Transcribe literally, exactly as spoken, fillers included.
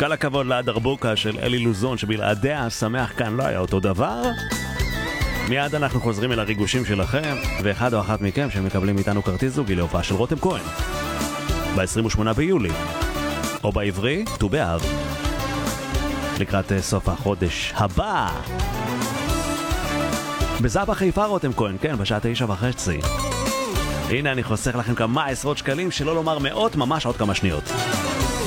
כל הכבוד לדרבוקה של אלי לוזון, שבלעדיה השמח כאן לא היה אותו דבר. מיד אנחנו חוזרים אל הריגושים שלכם, ואחד או אחת מכם שמקבלים איתנו כרטיס זוגי להופעה של רותם כהן ב-עשרים ושמונה ביולי, או בעברי, ט"ו באב, לקראת סוף החודש הבא. בזאפה חיפה רותם כהן, כן, בשעה תשע וחצי. הנה אני חוסך לכם כמה עשרות שקלים, שלא לומר מאות, ממש עוד כמה שניות.